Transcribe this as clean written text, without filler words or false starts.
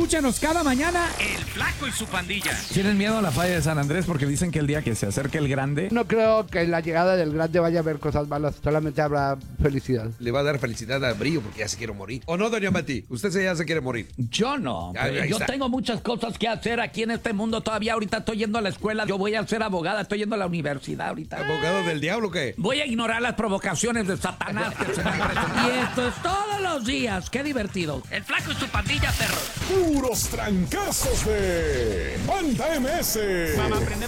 Escúchanos cada mañana. El Flaco y su pandilla. ¿Tienen miedo a la falla de San Andrés? Porque dicen que el día que se acerque el grande... No creo que en la llegada del grande vaya a haber cosas malas, solamente habrá felicidad. Le va a dar felicidad a Brillo porque ya se quiere morir. ¿O no, doña Mati? Usted ya se quiere morir. Yo no. Ahí Yo está. tengo muchas cosas que hacer aquí en este mundo todavía. Ahorita estoy yendo a la escuela. Yo voy a ser abogada. Estoy yendo a la universidad ahorita. ¿Abogado del diablo qué? Voy a ignorar las provocaciones de Satanás que se me han presentado. Y esto es todos los días. Qué divertido. El Flaco y su pandilla, perros. Puros trancazos de Banda MS. Mamá, prende